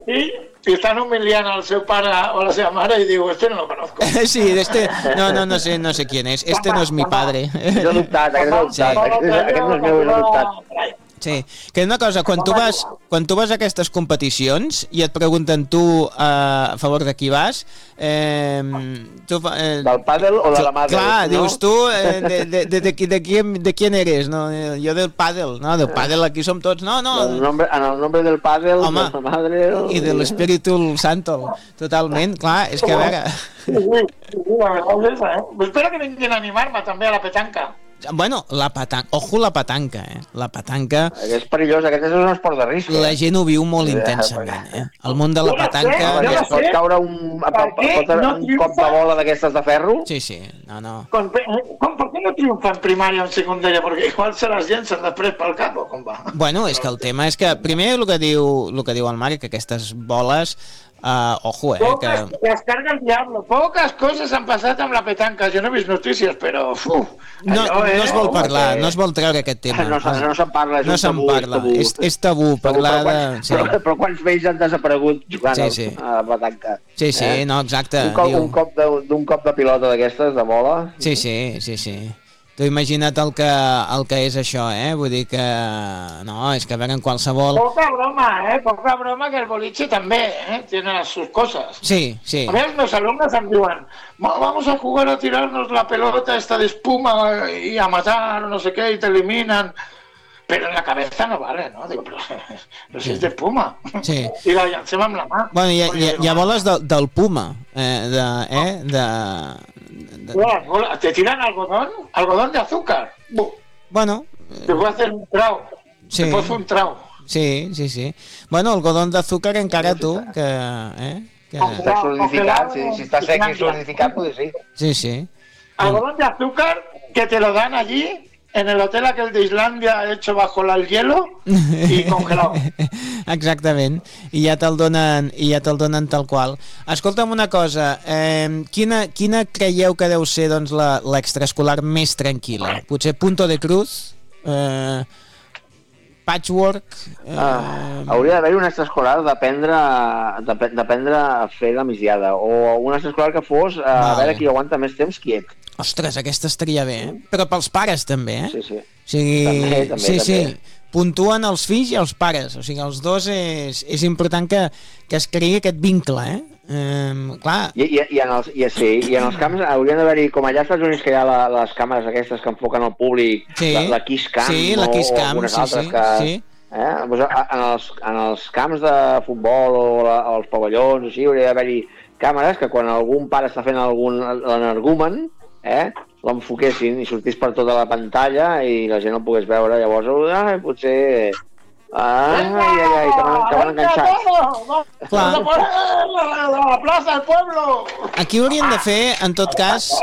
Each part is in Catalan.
y están humillando al seu pare o a la seva mare y digo, este no lo conozco. Sí, no sé quién es. Este no es mi padre. És adoptat, aquest és adoptat. Aquest no és meu, és adoptat. Sí, que una cosa, quan tu vas a aquestes competicions i et pregunten tu a favor de qui vas, del pàdel o de la mà? Clar, dius tu de quién eres, no? Jo del pàdel, no? Del pàdel aquí som tots, no. En el nombre del pàdel, home, de la madre... I de l'Espíritu Santo, totalment, clar, és que a veure... Sí, la verdad es esa, Espero que vengan a animar-me també a la petanca. Bueno, la patanca, ojo la patanca, La patanca... És perillós, aquest és un esport de risc. La gent ho viu molt intensament, El món de la patanca... Pot caure un cop de bola d'aquestes de ferro? Sí, no. ¿Por qué no triunfa en primaria o en secundaria? Porque igual se las llencen després pel cap, o com va? Bueno, és que el tema és que, primer, el que diu el Marc, que aquestes boles... ojo, que... Las carga el diablo. Pocas cosas han passat amb la petanca. Jo no he vist notícies, però... No es vol parlar, no es vol treure aquest tema. No se'n parla, no se'n parla. És tabú parlar de... Però quants vells han desaparegut jugant a la petanca? Sí, no, exacte. Un cop de pilota d'aquestes, de bola? Sí. Tu imagina't el que és això, Vull dir que... No, és que a veure, en qualsevol... Poca broma, que el boliche també, tiene sus cosas. Sí. A ver, los alumnos em diuen, vamos a jugar a tirarnos la pelota esta de espuma y a matar, no sé qué, y te eliminan. Pero en la cabeza no vale, ¿no? Digo, pero si es de espuma. Sí. I la llancem amb la mà. Bueno, hi ha boles del Puma, ¿Te tiran algodón de azúcar? Bueno. Te puedo hacer un trau. Sí. Te puedo hacer un trau. Sí. Bueno, algodón d'azúcar encara tu, que... Està solidificat, si està sec i solidificat, potser sí. Sí. Algodón de azúcar que te lo dan allí en el hotel aquel de Islandia hecho bajo el hielo y congelado. Exactament, i ja te'l donen tal qual. Escolta'm una cosa, quina creieu que deu ser doncs, l'extraescolar més tranquil·la? Potser Punto de Cruz? Patchwork? Hauria d'haver-hi un extraescolar d'aprendre a fer la migdiada, o un extraescolar que fos a veure qui aguanta més temps quiet. Ostres, aquesta estaria bé, Però pels pares també, Sí. O sigui, també. Sí. Puntuen els fills i els pares, o sigui, els dos és important que es creï aquest vincle, clar. I en els camps haurien d'haver-hi, com allà als Estats Units que hi ha les càmeres aquestes que enfoquen al públic, la Kiss Cam, la Kiss Cam, o algunes altres que... En els camps de futbol o els pavellons, així, hauria d'haver-hi càmeres que quan algun pare està fent algun energumen, l'enfoquessin i sortís per tota la pantalla i la gent el pogués veure. Llavors, potser... que van enganxats. La plaça del pueblo. Aquí haurien de fer, en tot cas,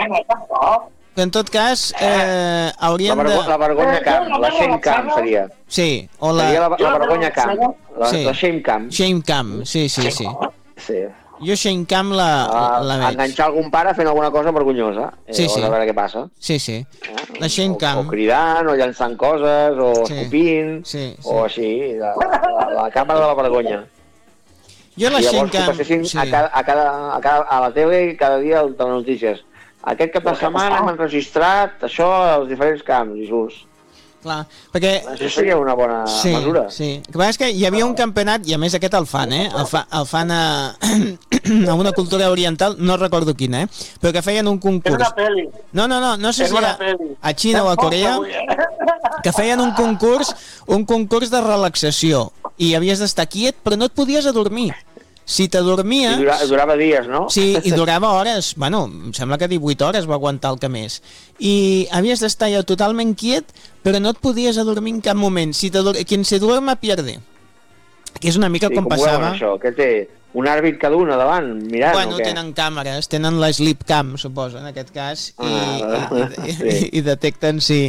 haurien de... La vergonya camp, la shame camp seria. Sí, o seria la vergonya camp, la shame camp. Shame camp, sí. Jo shame camp la veig. Enganxar algun pare fent alguna cosa vergonyosa. Sí. A veure què passa. Sí. La shame camp. O cridant, o llançant coses, o escopint, o així. La càmera de la vergonya. Jo la shame camp... A la tele cada dia el telenotícies. Aquest cap de setmana hem enregistrat això als diferents camps i surts. Clar, perquè... Això seria una bona mesura. Sí. El que passa és que hi havia un campionat, i a més aquest el fan, el fan a una cultura oriental, no recordo quina, però que feien un concurs. És una pel·li. No sé si era a Xina o a Corea, que feien un concurs de relaxació, i havies d'estar quiet, però no et podies adormir. Si t'adormies... I durava dies, no? Sí, i durava hores. Bueno, em sembla que 18 hores va aguantar el que més. I havies d'estar ja totalment quiet, però no et podies adormir en cap moment. Quien se duerma pierde. Que és una mica com passava... Això? Què té? Un àrbit cada una davant, mirant, bueno, o què? Tenen càmeres, tenen la sleep cam, suposo, en aquest cas, i detecten si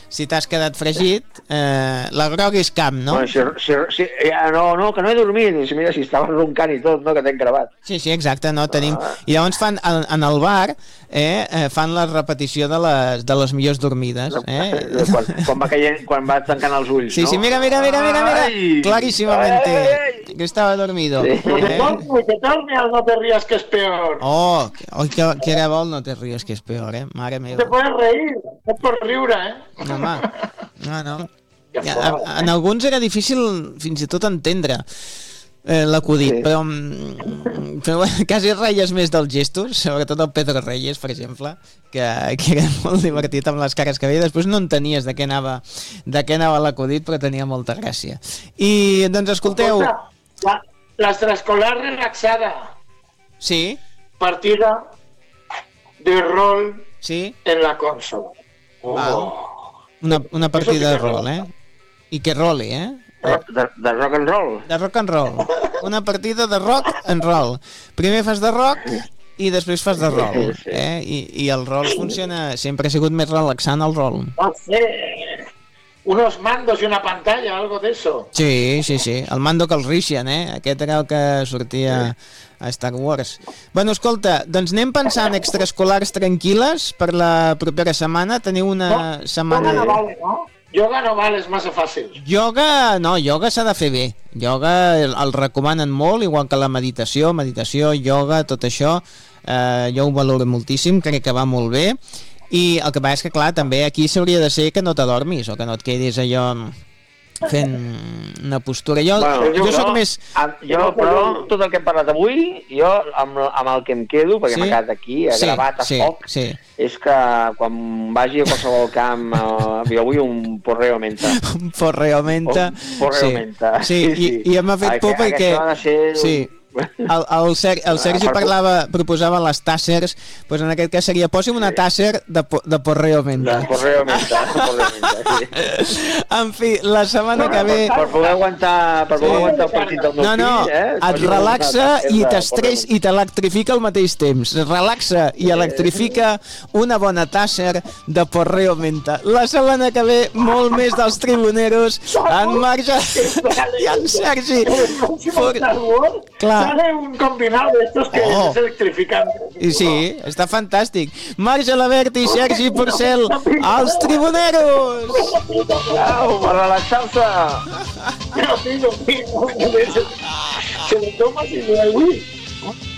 si t'has quedat fregit, la grog és camp, no? Bueno, no, que no he dormit. Mira, si estava roncant i tot, no, que t'he gravat. Sí, exacte, no, tenim... I llavors fan, en el bar, fan la repetició de les millors dormides, Quan va tancant els ulls, sí, no? Sí, mira, clarísimamente, que estaba dormido. Que torne al No te rías que es peor. Oh, que era bo el No te rías que es peor, mare meva. Te puedes reír, no pots riure, No, home, no. En alguns era difícil fins i tot entendre l'acudit, sí. però quasi reies més dels gestos, sobretot el Pedro Reyes, per exemple, que era molt divertit amb les cares que veia. Després no entenies de què anava l'acudit, però tenia molta gràcia. I doncs escolteu... L'extraescolar relaxada. Sí. Partida de rol sí. En la consola. Una partida de rol, I que roli, De rock and roll. De rock and roll. Una partida de rock and roll. Primer fas de rock i després fas de rol. I el rol funciona... Sempre ha sigut més relaxant el rol. Unos mandos y una pantalla, algo de eso. Sí. El mando Calrissian, Aquest era el que sortia a Star Wars. Bueno, escolta, doncs anem pensant extraescolars tranquil·les per la propera setmana. Teniu una setmana... No vale, no? Yoga no vale, és massa fàcil. Yoga s'ha de fer bé. Yoga el recomanen molt, igual que la meditació, yoga, tot això. Jo ho valoro moltíssim, crec que va molt bé. I el que passa és que, clar, també aquí s'hauria de ser que no t'adormis o que no et quedis allò fent una postura. Jo soc més... Però tot el que hem parlat avui, jo amb el que em quedo, perquè m'ha quedat aquí, gravat a foc, és que quan vagi a qualsevol camp, jo vull un porreo menta. Un porreo menta. Sí, i m'ha fet por perquè... Sí. El Sergi proposava les tàssers, doncs en aquest cas seria posi'm una tàsser de porreo menta. De porreo menta, sí. En fi, la setmana que ve... Per poder aguantar el partit del meu fill, et relaxa i t'estrès i t'electrifica al mateix temps. Relaxa i electrifica una bona tàsser de porreo menta. La setmana que ve, molt més dels tribuneros, en Marge i en Sergi. Clar. Sale un combinado de estos que es electrificante. I sí, està fantàstic. Marge Labert i Sergi Porcel, als tribuneros! Au, per relaxar-se! No, se lo tomas y lo